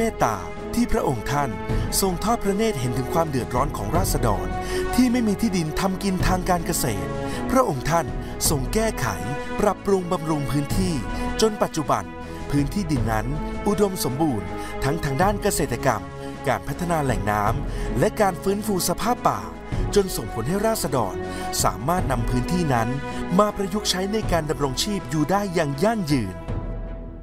ตตาที่พระองค์ท่านทรงทอดพระเนตรเห็นถึงความเดือดร้อนของราษฎรที่ไม่มีที่ดินทำกินทางการเกษตรพระองค์ท่านทรงแก้ไขปรับปรุงบำรุงพื้นที่จนปัจจุบันพื้นที่ดินนั้นอุดมสมบูรณ์ทั้งทางด้านเกษตรกรรมการพัฒนาแหล่งน้ำและการฟื้นฟูสภาพป่าจนส่งผลให้ราษฎรสามารถนำพื้นที่นั้นมาประยุกต์ใช้ในการดำรงชีพอยู่ได้อย่างยั่งยืน